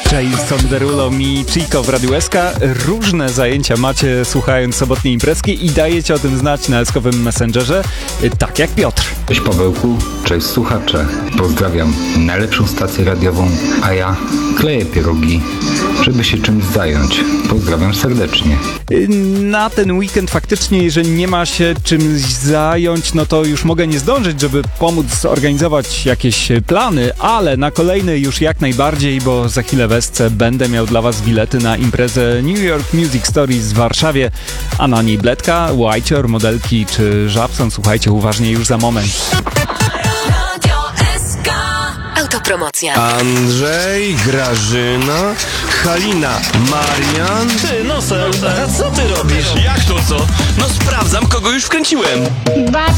Jason Derulo i Chico w Radiu SK. Różne zajęcia macie słuchając sobotniej imprezki i dajecie o tym znać na eskowym Messengerze, tak jak Piotr. Cześć Pawełku, cześć słuchacze. Pozdrawiam najlepszą stację radiową, a ja kleję pierogi, żeby się czymś zająć. Pozdrawiam serdecznie. Na ten weekend faktycznie, jeżeli nie ma się czymś zająć, no to już mogę nie zdążyć, żeby pomóc zorganizować jakieś plany, ale na kolejny już jak najbardziej, bo za chwilę w Esce będę miał dla Was bilety na imprezę New York Music Stories w Warszawie, a na niej Bledka, Whiteor, Modelki czy Żabson. Słuchajcie uważnie już za moment. Autopromocja. Andrzej, Grażyna, Halina, Marian. Ty, Nosem, a co ty robisz? Jak to co? No sprawdzam, kogo już wkręciłem.